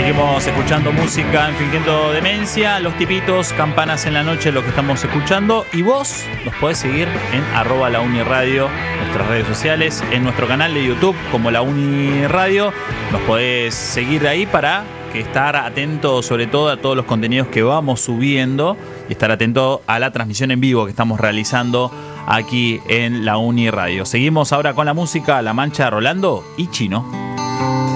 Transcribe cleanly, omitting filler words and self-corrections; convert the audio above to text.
Seguimos escuchando música en Fingiendo Demencia. Los tipitos, Campanas en la Noche, lo que estamos escuchando. Y vos nos podés seguir en @launiradio, nuestras redes sociales, en nuestro canal de YouTube como La Uni Radio. Nos podés seguir ahí para estar atento sobre todo a todos los contenidos que vamos subiendo y estar atento a la transmisión en vivo que estamos realizando aquí en La Uni Radio. Seguimos ahora con la música La Mancha, Rolando y Chino.